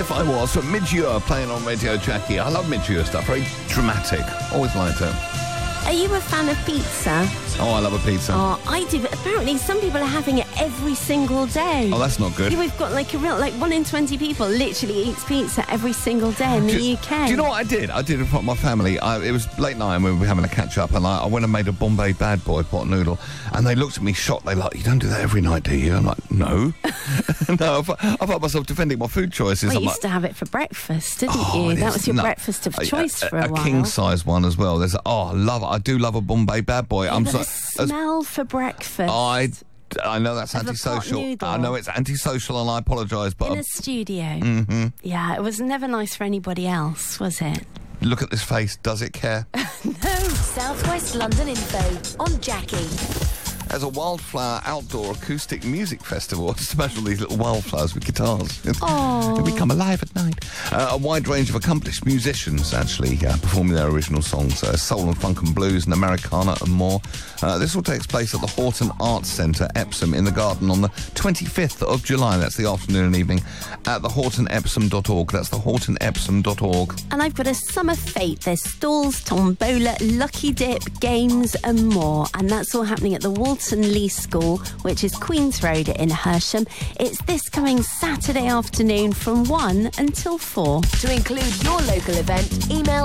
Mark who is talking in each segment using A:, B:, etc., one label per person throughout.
A: If I Was from Midge playing on Radio Jackie. I love Midge stuff, very dramatic. Always liked it.
B: Are you a fan of pizza?
A: Oh, I love a pizza.
B: Oh, I do, but apparently some people are having it every single day.
A: Oh, that's not good.
B: Yeah, we've got like 1 in 20 people literally eats pizza every single day in the UK.
A: Do you know what I did? I did it for my family. It was late night and we were having a catch-up, and I went and made a Bombay Bad Boy pot noodle, and they looked at me shocked. They like, you don't do that every night, do you? I'm like, no. No, I found myself defending my food choices.
B: Well, you used to have it for breakfast, didn't you? That was your breakfast of choice for a while.
A: A king-size one as well. I love it. I do love a Bombay Bad Boy.
B: Yeah, the smell for breakfast.
A: I know that's antisocial. I know it's antisocial, and I apologise, but
B: in a studio.
A: Mm-hmm.
B: Yeah, it was never nice for anybody else, was it?
A: Look at this face. Does it care?
B: No.
C: South West London info on Jackie.
A: As a Wildflower Outdoor Acoustic Music Festival. Just imagine all these little wildflowers with guitars.
B: Oh.
A: They become alive at night. A wide range of accomplished musicians, actually, performing their original songs. Soul and funk and blues and Americana and more. This all takes place at the Horton Arts Centre, Epsom, in the Garden on the 25th of July. That's the afternoon and evening at thehortonepsom.org. That's thehortonepsom.org.
B: And I've got a summer fete. There's stalls, tombola, lucky dip, games and more. And that's all happening at the Walton Lee School, which is Queen's Road in Hersham. It's this coming Saturday afternoon from 1 until 4.
C: To include your local event, email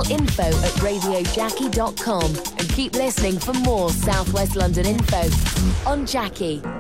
C: info@radiojackie.com and keep listening for more South West London info on Jackie.